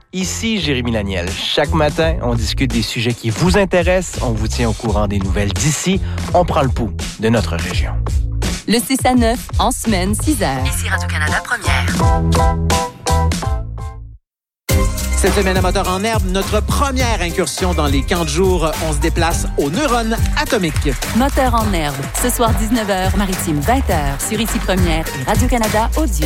Ici Jérémy Laniel. Chaque matin, on discute des sujets qui vous intéressent, on vous tient au courant des nouvelles d'ici, on prend le pouls de notre région. Le 6 à 9, en semaine, 6h. Ici Radio-Canada Première. Cette semaine à Moteur en herbe, notre première incursion dans les camps de jour. On se déplace aux neurones atomiques. Moteur en herbe, ce soir 19h, Maritime 20h, sur Ici Première et Radio-Canada Audio.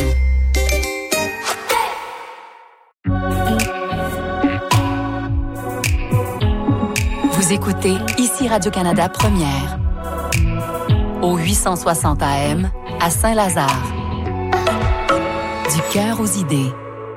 Vous écoutez Ici Radio-Canada Première, au 860 AM, à Saint-Lazare. Du cœur aux idées.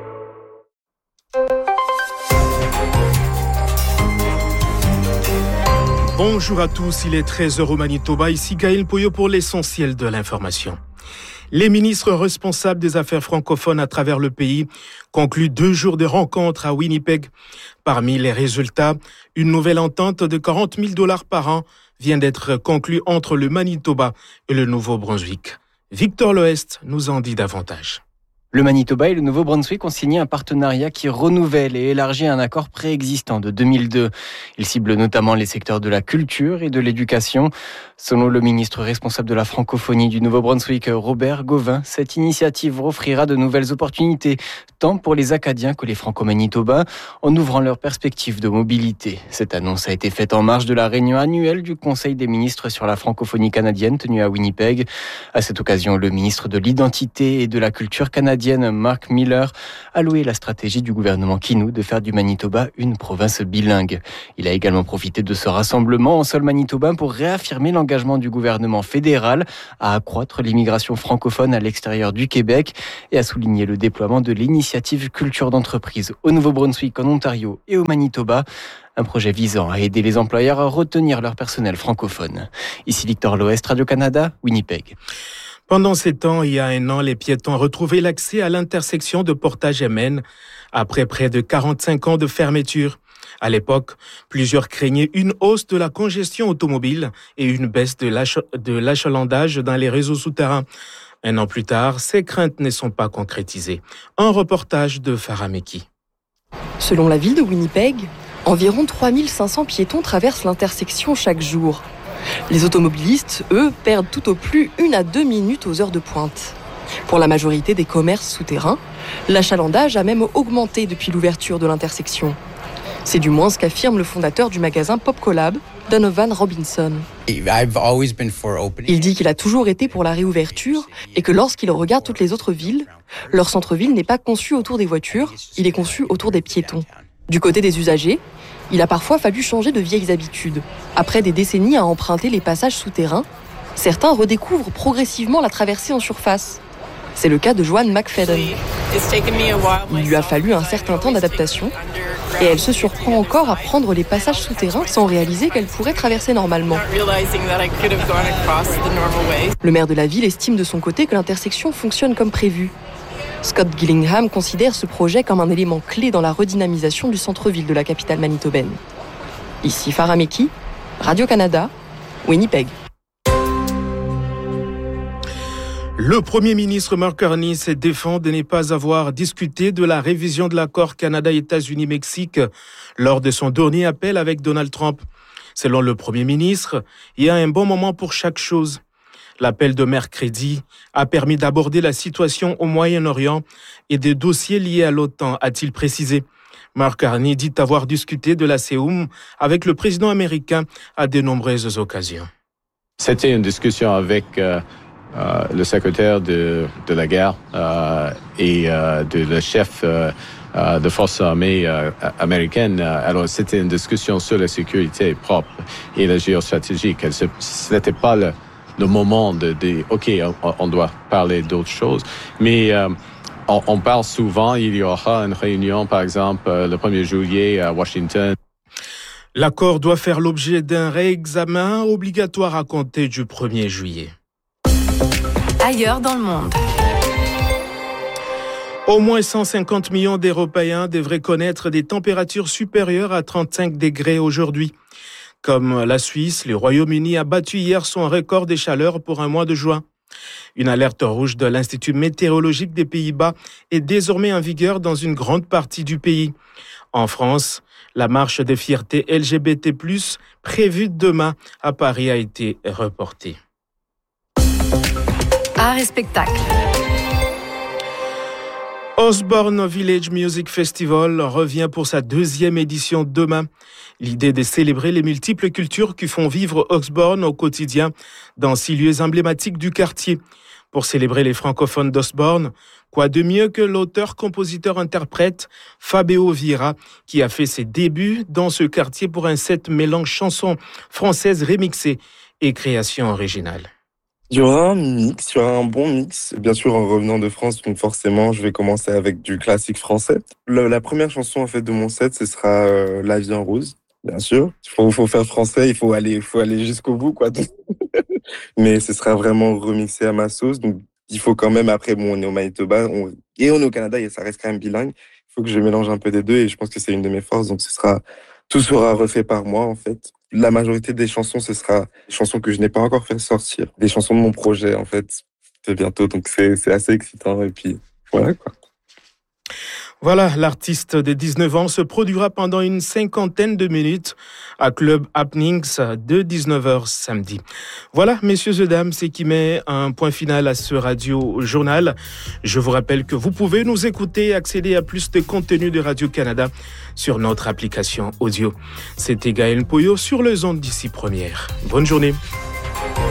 Bonjour à tous, il est 13h au Manitoba, ici Gaël Poyo pour l'essentiel de l'information. Les ministres responsables des affaires francophones à travers le pays concluent 2 jours de rencontres à Winnipeg. Parmi les résultats, une nouvelle entente de 40 000 $ par an vient d'être conclue entre le Manitoba et le Nouveau-Brunswick. Victor Loest nous en dit davantage. Le Manitoba et le Nouveau-Brunswick ont signé un partenariat qui renouvelle et élargit un accord préexistant de 2002. Il cible notamment les secteurs de la culture et de l'éducation. Selon le ministre responsable de la francophonie du Nouveau-Brunswick, Robert Gauvin, cette initiative offrira de nouvelles opportunités, tant pour les Acadiens que les Franco-Manitobains, en ouvrant leurs perspectives de mobilité. Cette annonce a été faite en marge de la réunion annuelle du Conseil des ministres sur la francophonie canadienne tenue à Winnipeg. À cette occasion, le ministre de l'Identité et de la Culture canadienne, Mark Miller, a loué la stratégie du gouvernement Kinou de faire du Manitoba une province bilingue. Il a également profité de ce rassemblement en sol manitobain pour réaffirmer l'engagement du gouvernement fédéral à accroître l'immigration francophone à l'extérieur du Québec et à souligner le déploiement de l'initiative Culture d'entreprise au Nouveau-Brunswick, en Ontario et au Manitoba. Un projet visant à aider les employeurs à retenir leur personnel francophone. Ici Victor Loest, Radio-Canada, Winnipeg. Pendant ces temps, il y a 1 an, les piétons ont retrouvé l'accès à l'intersection de Portage-et-Maine après près de 45 ans de fermeture. À l'époque, plusieurs craignaient une hausse de la congestion automobile et une baisse de l'achalandage dans les réseaux souterrains. 1 an plus tard, ces craintes ne sont pas concrétisées. Un reportage de Farah Meki. Selon la ville de Winnipeg, environ 3500 piétons traversent l'intersection chaque jour. Les automobilistes, eux, perdent tout au plus 1 à 2 minutes aux heures de pointe. Pour la majorité des commerces souterrains, l'achalandage a même augmenté depuis l'ouverture de l'intersection. C'est du moins ce qu'affirme le fondateur du magasin Pop Collab, Donovan Robinson. Il dit qu'il a toujours été pour la réouverture et que lorsqu'il regarde toutes les autres villes, leur centre-ville n'est pas conçu autour des voitures, il est conçu autour des piétons. Du côté des usagers, il a parfois fallu changer de vieilles habitudes. Après des décennies à emprunter les passages souterrains, certains redécouvrent progressivement la traversée en surface. C'est le cas de Joanne McFadden. Il lui a fallu un certain temps d'adaptation et elle se surprend encore à prendre les passages souterrains sans réaliser qu'elle pourrait traverser normalement. Le maire de la ville estime de son côté que l'intersection fonctionne comme prévu. Scott Gillingham considère ce projet comme un élément clé dans la redynamisation du centre-ville de la capitale manitobaine. Ici Farah Meki, Radio-Canada, Winnipeg. Le Premier ministre Mark Carney se défend de ne pas avoir discuté de la révision de l'accord Canada-États-Unis-Mexique lors de son dernier appel avec Donald Trump. Selon le Premier ministre, il y a un bon moment pour chaque chose. L'appel de mercredi a permis d'aborder la situation au Moyen-Orient et des dossiers liés à l'OTAN, a-t-il précisé. Mark Carney dit avoir discuté de la CEUM avec le président américain à de nombreuses occasions. C'était une discussion avec le secrétaire de la guerre et le chef de forces armées américaines. Alors, c'était une discussion sur la sécurité propre et la géostratégie. Ce n'était pas le moment de OK, on doit parler d'autres choses. Mais on parle souvent, il y aura une réunion, par exemple, le 1er juillet à Washington. L'accord doit faire l'objet d'un réexamen obligatoire à compter du 1er juillet. Ailleurs dans le monde. Au moins 150 millions d'Européens devraient connaître des températures supérieures à 35 degrés aujourd'hui. Comme la Suisse, le Royaume-Uni a battu hier son record de chaleur pour un mois de juin. Une alerte rouge de l'Institut météorologique des Pays-Bas est désormais en vigueur dans une grande partie du pays. En France, la marche de fierté LGBT+, prévue demain à Paris, a été reportée. Art et spectacle. Osborne Village Music Festival revient pour sa 2e édition demain. L'idée de célébrer les multiples cultures qui font vivre Osborne au quotidien dans 6 lieux emblématiques du quartier. Pour célébrer les francophones d'Osborne, quoi de mieux que l'auteur-compositeur-interprète Fabio Vieira, qui a fait ses débuts dans ce quartier pour un set mélange chansons françaises remixées et créations originales. Il y aura un mix, il y aura un bon mix. Bien sûr, en revenant de France, donc forcément, je vais commencer avec du classique français. La première chanson en fait de mon set, ce sera La vie en rose. Bien sûr, il faut faire français, il faut aller jusqu'au bout, quoi. Mais ce sera vraiment remixé à ma sauce. Donc, il faut quand même, après, on est au Manitoba et on est au Canada, et ça reste quand même bilingue. Il faut que je mélange un peu des deux, et je pense que c'est une de mes forces. Donc, tout sera refait par moi, en fait. La majorité des chansons, ce sera des chansons que je n'ai pas encore fait sortir. Des chansons de mon projet, en fait, de bientôt. Donc, c'est assez excitant. Et puis, voilà, quoi. Voilà, l'artiste de 19 ans se produira pendant une 50aine de minutes à Club Happenings de 19h samedi. Voilà, messieurs et dames, c'est qui met un point final à ce radio-journal. Je vous rappelle que vous pouvez nous écouter et accéder à plus de contenu de Radio-Canada sur notre application audio. C'était Gaël Poyo sur les ondes d'ici première. Bonne journée.